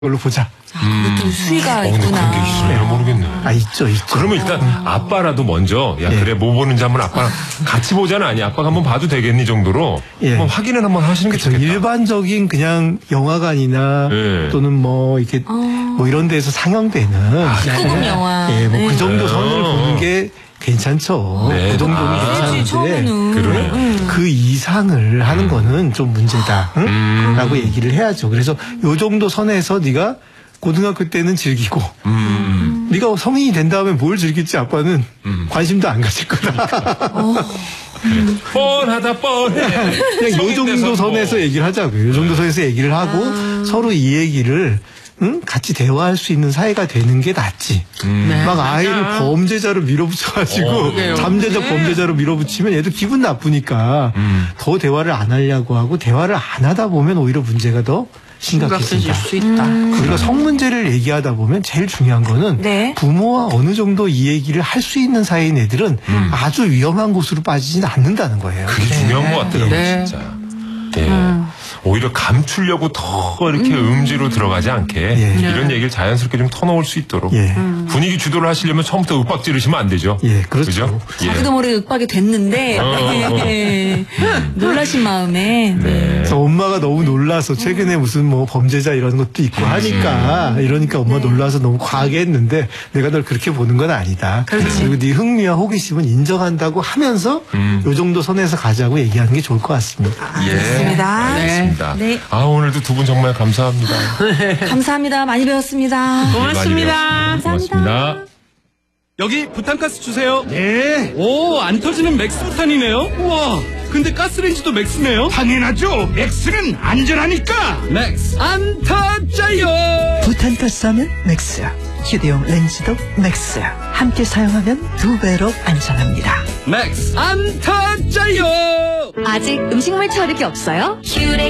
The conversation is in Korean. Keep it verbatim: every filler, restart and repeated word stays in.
걸로 보자. 아, 그것도 음. 수위가 어, 있구나. 그런 게 있으려나 모르겠네. 아, 있죠, 있죠. 그러면 일단 아빠라도 먼저 야 예. 그래 뭐 보는지 한번 아빠랑 같이 보자는 아니 아빠가 한번 봐도 되겠니 정도로 예. 한번 확인을 한번 하시는 게 그쵸. 좋겠다. 일반적인 그냥 영화관이나 예. 또는 뭐 이렇게 어. 뭐 이런 데에서 상영되는 십구 금 영화. 예, 뭐 그 네. 정도 선을 어. 보는 게 괜찮죠. 네. 그 정도는 아, 그렇지, 괜찮은데 처음에는. 그러네. 응. 그 이상을 하는 거는 좀 문제다. 응? 음. 라고 얘기를 해야죠. 그래서 요 정도 선에서 네가 고등학교 때는 즐기고 음. 네가 성인이 된 다음에 뭘 즐길지 아빠는 음. 관심도 안 가질 거다. 어. 뻔하다 뻔해. 그냥 요 정도 선에서 얘기를 하자고요. 요 정도 선에서 얘기를 하고 아. 서로 이 얘기를 응? 같이 대화할 수 있는 사이가 되는 게 낫지. 음. 네. 막 아이를 맞아. 범죄자로 밀어붙여가지고 어, 그래요. 잠재적 네. 범죄자로 밀어붙이면 얘도 기분 나쁘니까 음. 더 대화를 안 하려고 하고 대화를 안 하다 보면 오히려 문제가 더 심각해진다. 수 있다. 우리가 성 문제를 얘기하다 보면 제일 중요한 거는 네. 부모와 어느 정도 이 얘기를 할 수 있는 사이인 애들은 음. 아주 위험한 곳으로 빠지진 않는다는 거예요. 그게 중요한 것 같더라고요, 네. 진짜. 예. 오히려 감추려고 더 이렇게 음. 지로 들어가지 않게 예. 이런 얘기를 자연스럽게 좀 터놓을 수 있도록 예. 분위기 주도를 하시려면 처음부터 윽박 지르시면 안 되죠. 예, 그렇죠. 그죠? 예. 자기도 모르게 윽박이 됐는데 어, 어, 어. 예. 놀라신 마음에 네. 그래서 엄마가 너무 놀라서 최근에 무슨 뭐 범죄자 이런 것도 있고 하니까 이러니까 엄마 놀라서 너무 과하게 했는데 내가 널 그렇게 보는 건 아니다. 그리고 네 흥미와 호기심은 인정한다고 하면서 음. 요 정도 선에서 가자고 얘기하는 게 좋을 것 같습니다. 예. 알겠습니다. 네. 네. 아, 오늘도 두 분 정말 감사합니다. 감사합니다. 많이 배웠습니다. 고맙습니다. 많이 배웠습니다. 고맙습니다. 여기 부탄가스 주세요. 네. 오, 안 터지는 맥스 부탄이네요. 우와, 근데 가스레인지도 맥스네요. 당연하죠. 맥스는 안전하니까. 맥스 안 터져요. 부탄가스 하면 맥스야. 휴대용 렌즈도 맥스야. 함께 사용하면 두 배로 안전합니다. 맥스 안 터져요. 아직 음식물 처리기 없어요? 휴대